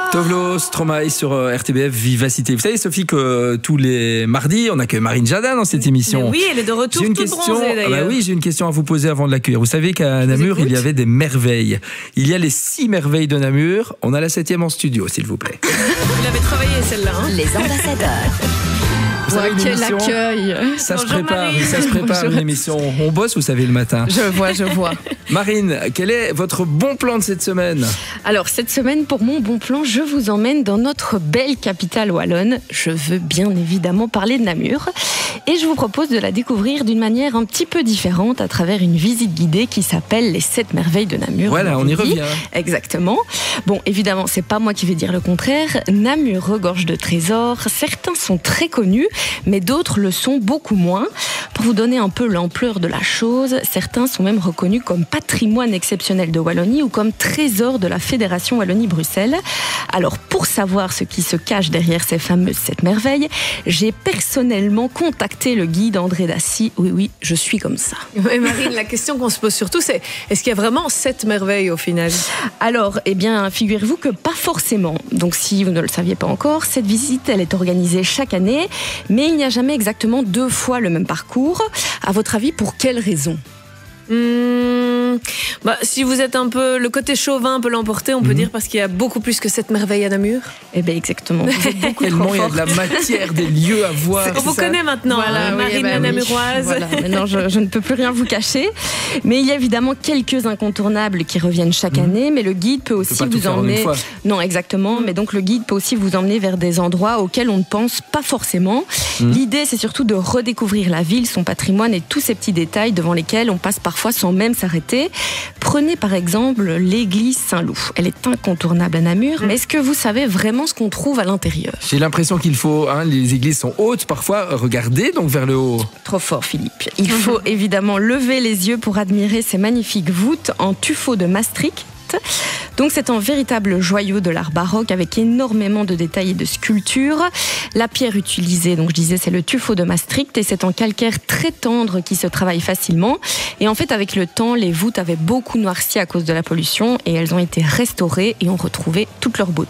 Tovlo, Stromae sur RTBF Vivacité. Vous savez, Sophie, que tous les mardis, on accueille Marine Jadin dans cette émission. Mais oui, elle est de retour toute bronzée d'ailleurs. Oui, j'ai une question à vous poser avant de l'accueillir. Vous savez qu'à Namur, il y avait des merveilles. Il y a les 6 merveilles de Namur. On a la 7e en studio, s'il vous plaît. Vous l'avez travaillé celle-là. Les ambassadeurs. Vous savez, quel l'émission, accueil. ça se Bonjour, prépare, Marine. ça se prépare une émission. On bosse, vous savez, le matin. Je vois. Marine, quel est votre bon plan de cette semaine? Alors, cette semaine, pour mon bon plan, je vous emmène dans notre belle capitale wallonne. Je veux bien évidemment parler de Namur. Et je vous propose de la découvrir d'une manière un petit peu différente à travers une visite guidée qui s'appelle les 7 merveilles de Namur. Voilà, on y revient. Exactement. Bon, évidemment, c'est pas moi qui vais dire le contraire. Namur regorge de trésors. Certains sont très connus, mais d'autres le sont beaucoup moins. Pour vous donner un peu l'ampleur de la chose, certains sont même reconnus comme patrimoine exceptionnel de Wallonie ou comme trésor de la Fédération Wallonie-Bruxelles. Alors, pour savoir ce qui se cache derrière ces fameuses 7 merveilles, j'ai personnellement contacté le guide André Dassy. Oui, je suis comme ça. Et Marine, la question qu'on se pose surtout, c'est est-ce qu'il y a vraiment 7 merveilles au final? Alors, figurez-vous que pas forcément. Donc, si vous ne le saviez pas encore, cette visite, elle est organisée chaque année, mais il n'y a jamais exactement 2 fois le même parcours. À votre avis, pour quelle raison ? Si vous êtes un peu le côté chauvin peut l'emporter, on peut dire parce qu'il y a beaucoup plus que 7 merveilles à Namur. Eh bien, exactement. Vous êtes beaucoup Tellement trop il y a de la matière, des lieux à voir. On vous connaît maintenant, Voilà, Marine la Namuroise. Voilà. Maintenant, je ne peux plus rien vous cacher. Mais il y a évidemment quelques incontournables qui reviennent chaque année, mais le guide peut aussi vous emmener... Non, exactement. Mais donc, le guide peut aussi vous emmener vers des endroits auxquels on ne pense pas forcément. L'idée, c'est surtout de redécouvrir la ville, son patrimoine et tous ces petits détails devant lesquels on passe parfois sans même s'arrêter. Prenez par exemple l'église Saint-Loup. Elle est incontournable à Namur, mais est-ce que vous savez vraiment ce qu'on trouve à l'intérieur ? J'ai l'impression qu'il faut, les églises sont hautes parfois, regardez donc vers le haut. Trop fort, Philippe. Il faut évidemment lever les yeux pour admirer ces magnifiques voûtes en tuffeau de Maastricht. Donc c'est un véritable joyau de l'art baroque avec énormément de détails et de sculptures. La pierre utilisée, donc je disais, c'est le tuffeau de Maastricht et c'est en calcaire très tendre qui se travaille facilement. Et en fait, avec le temps, les voûtes avaient beaucoup noirci à cause de la pollution et elles ont été restaurées et ont retrouvé toute leur beauté.